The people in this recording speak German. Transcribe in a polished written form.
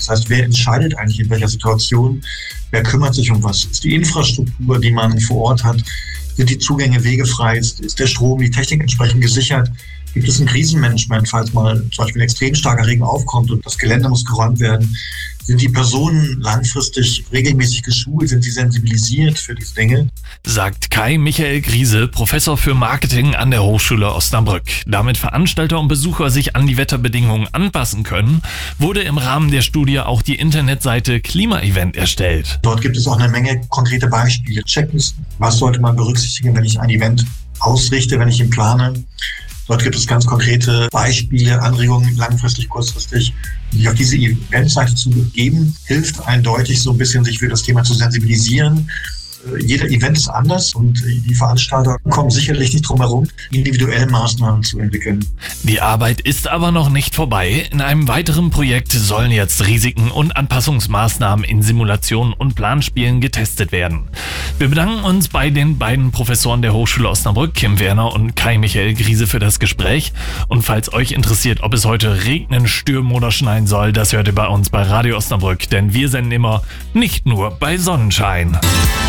Das heißt, wer entscheidet eigentlich in welcher Situation? Wer kümmert sich um was? Ist die Infrastruktur, die man vor Ort hat, sind die Zugänge wegefrei? Ist der Strom, die Technik entsprechend gesichert? Gibt es ein Krisenmanagement, falls mal zum Beispiel ein extrem starker Regen aufkommt und das Gelände muss geräumt werden? Sind die Personen langfristig regelmäßig geschult? Sind sie sensibilisiert für diese Dinge? Sagt Kai-Michael Griese, Professor für Marketing an der Hochschule Osnabrück. Damit Veranstalter und Besucher sich an die Wetterbedingungen anpassen können, wurde im Rahmen der Studie auch die Internetseite Klima-Event erstellt. Dort gibt es auch eine Menge konkrete Beispiele, Checklisten. Was sollte man berücksichtigen, wenn ich ein Event ausrichte, wenn ich ihn plane? Dort gibt es ganz konkrete Beispiele, Anregungen, langfristig, kurzfristig, die auf diese Eventseite zu geben, hilft eindeutig so ein bisschen, sich für das Thema zu sensibilisieren. Jeder Event ist anders und die Veranstalter kommen sicherlich nicht drum herum, individuelle Maßnahmen zu entwickeln. Die Arbeit ist aber noch nicht vorbei. In einem weiteren Projekt sollen jetzt Risiken und Anpassungsmaßnahmen in Simulationen und Planspielen getestet werden. Wir bedanken uns bei den beiden Professoren der Hochschule Osnabrück, Kim Werner und Kai-Michael Griese, für das Gespräch. Und falls euch interessiert, ob es heute regnen, stürmen oder schneien soll, das hört ihr bei uns bei Radio Osnabrück, denn wir senden immer nicht nur bei Sonnenschein.